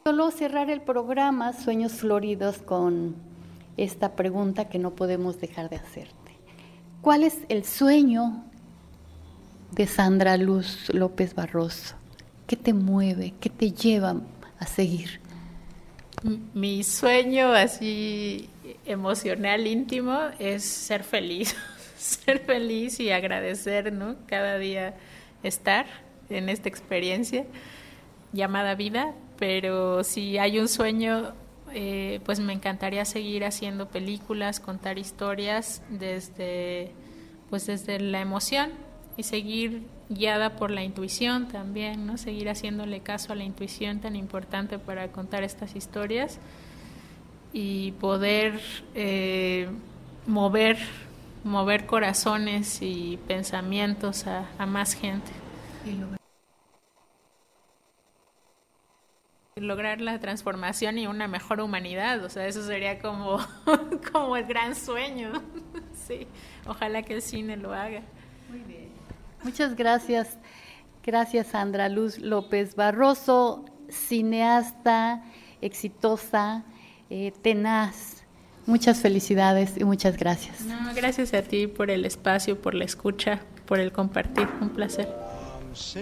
Solo cerrar el programa Sueños Floridos con esta pregunta que no podemos dejar de hacerte. ¿Cuál es el sueño de Sandra Luz López Barroso? ¿Qué te mueve? ¿Qué te lleva a seguir? Mi sueño así emocional, íntimo, es ser feliz. Ser feliz y agradecer, ¿no? Cada día estar en esta experiencia llamada vida, pero si hay un sueño, pues me encantaría seguir haciendo películas, contar historias desde la emoción y seguir guiada por la intuición también, ¿no? Seguir haciéndole caso a la intuición tan importante para contar estas historias y poder mover corazones y pensamientos a más gente. Lograr la transformación y una mejor humanidad, o sea, eso sería como el gran sueño. Sí, ojalá que el cine lo haga. Muy bien. Muchas gracias. Gracias, Sandra Luz López Barroso, cineasta, exitosa, tenaz. Muchas felicidades y muchas gracias. No, gracias a ti por el espacio, por la escucha, por el compartir. Un placer.